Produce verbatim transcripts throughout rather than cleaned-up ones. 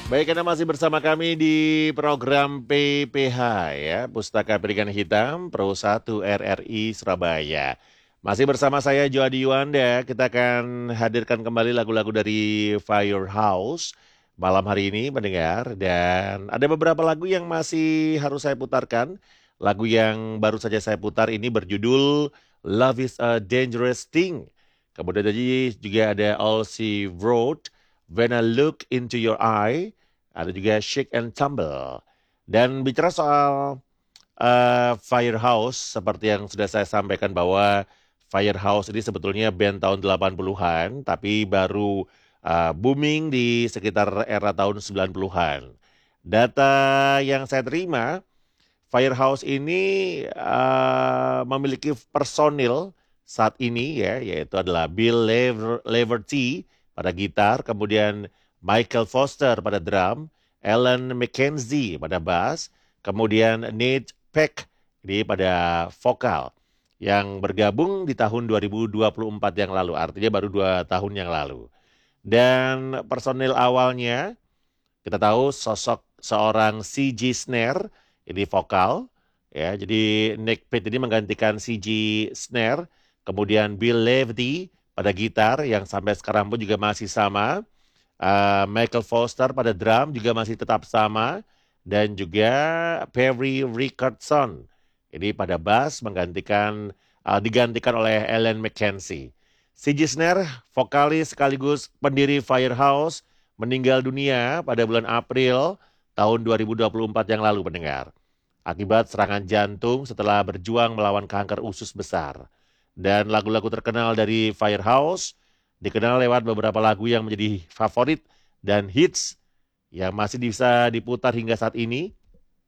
Baik, Anda masih bersama kami di program P P H ya, Pustaka Pendidikan Hitam Pro satu R R I Surabaya. Masih bersama saya Joadi Yuanda, kita akan hadirkan kembali lagu-lagu dari Firehouse malam hari ini mendengar. Dan ada beberapa lagu yang masih harus saya putarkan. Lagu yang baru saja saya putar ini berjudul Love is a Dangerous Thing. Kemudian tadi juga ada All She Wrote, When I Look Into Your Eye, ada juga Shake and Tumble. Dan bicara soal uh, Firehouse, seperti yang sudah saya sampaikan bahwa Firehouse ini sebetulnya band tahun delapan puluhan, tapi baru uh, booming di sekitar era tahun sembilan puluhan. Data yang saya terima, Firehouse ini uh, memiliki personil saat ini ya, yaitu adalah Bill Lever- Leverty pada gitar, kemudian Michael Foster pada drum, Alan McKenzie pada bass, kemudian Nate Peck ini pada vokal yang bergabung di tahun dua ribu dua puluh empat yang lalu, artinya baru dua tahun yang lalu. Dan personil awalnya kita tahu sosok seorang C G Snare ini vokal ya. Jadi Nick Pitt ini menggantikan C G Snare, kemudian Bill Levy pada gitar yang sampai sekarang pun juga masih sama. Uh, Michael Foster pada drum juga masih tetap sama, dan juga Perry Rickardson ini pada bass menggantikan uh, digantikan oleh Alan McKenzie. C G Snare, vokalis sekaligus pendiri Firehouse, meninggal dunia pada bulan April tahun dua ribu dua puluh empat yang lalu pendengar, akibat serangan jantung setelah berjuang melawan kanker usus besar. Dan lagu-lagu terkenal dari Firehouse dikenal lewat beberapa lagu yang menjadi favorit dan hits yang masih bisa diputar hingga saat ini.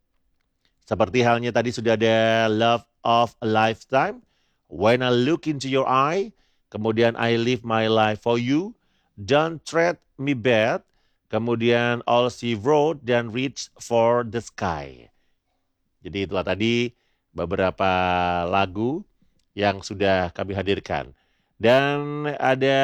Seperti halnya tadi sudah ada Love of a Lifetime, When I Look Into Your Eye, kemudian I Live My Life For You, Don't Treat Me Bad, kemudian All She Wrote, dan Reach for the Sky. Jadi itulah tadi beberapa lagu yang sudah kami hadirkan. Dan ada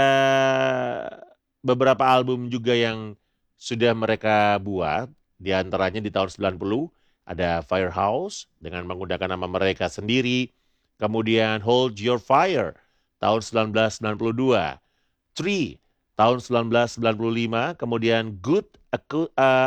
beberapa album juga yang sudah mereka buat, di antaranya di tahun sembilan puluh ada Firehouse dengan menggunakan nama mereka sendiri, kemudian Hold Your Fire tahun seribu sembilan ratus sembilan puluh dua, Tree tahun seribu sembilan ratus sembilan puluh lima, kemudian Good Acu- uh,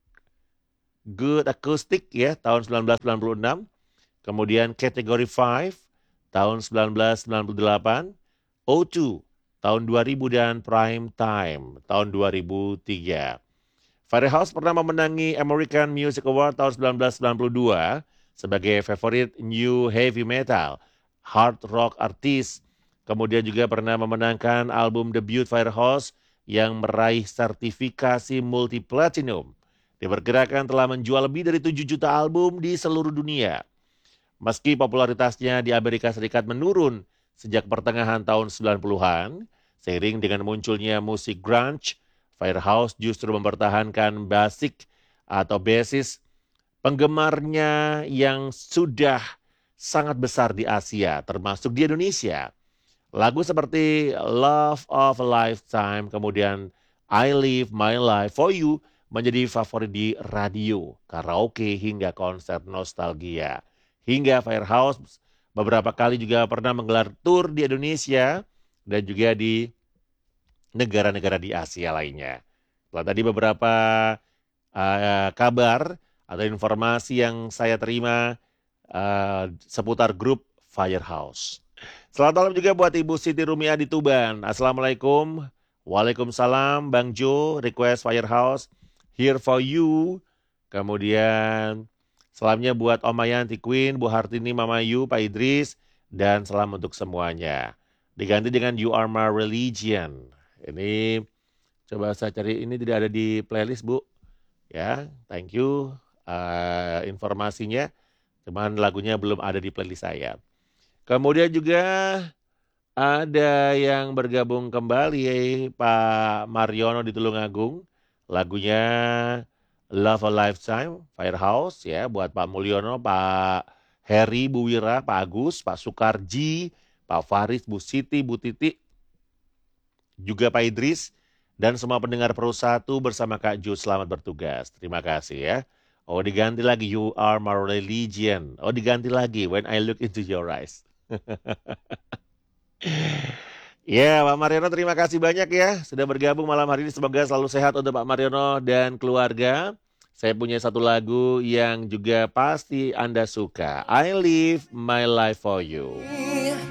Good Acoustic ya tahun seribu sembilan ratus sembilan puluh enam, kemudian Category lima tahun seribu sembilan ratus sembilan puluh delapan, O dua tahun dua ribu, dan Prime Time tahun dua ribu tiga. Firehouse pernah memenangi American Music Award tahun seribu sembilan ratus sembilan puluh dua sebagai favorit New Heavy Metal Hard Rock Artist. Kemudian juga pernah memenangkan album debut Firehouse yang meraih sertifikasi multi-platinum. Diperkirakan telah menjual lebih dari tujuh juta album di seluruh dunia. Meski popularitasnya di Amerika Serikat menurun sejak pertengahan tahun sembilan puluhan, seiring dengan munculnya musik grunge, Firehouse justru mempertahankan basic atau basis penggemarnya yang sudah sangat besar di Asia, termasuk di Indonesia. Lagu seperti Love of a Lifetime, kemudian I Live My Life For You menjadi favorit di radio, karaoke, hingga konser nostalgia. Hingga Firehouse beberapa kali juga pernah menggelar tour di Indonesia dan juga di negara-negara di Asia lainnya. Setelah tadi beberapa uh, kabar atau informasi yang saya terima uh, seputar grup Firehouse. Selamat malam juga buat Ibu Siti Rumia di Tuban. Assalamualaikum. Waalaikumsalam Bang Jo, request Firehouse, Here For You. Kemudian salamnya buat Om Mayanti Queen, Bu Hartini, Mama Yu, Pak Idris, dan salam untuk semuanya. Diganti dengan You Are My Religion. Ini coba saya cari, ini tidak ada di playlist Bu. Ya, thank you uh, informasinya. Cuman lagunya belum ada di playlist saya. Kemudian juga ada yang bergabung kembali, Pak Mariono di Tulungagung. Lagunya Love a Lifetime, Firehouse ya, buat Pak Mulyono, Pak Heri, Bu Wira, Pak Agus, Pak Sukarji, Pak Faris, Bu Siti, Bu Titi, juga Pak Idris, Dan semua pendengar Pro satu bersama Kak Ju selamat bertugas. Terima kasih ya. Oh diganti lagi You Are My Religion. Oh diganti lagi When I Look Into Your Eyes. Ya, Pak Mariono terima kasih banyak ya sudah bergabung malam hari ini. Semoga selalu sehat untuk Pak Mariono dan keluarga. Saya punya satu lagu yang juga pasti Anda suka. I Live My Life For You.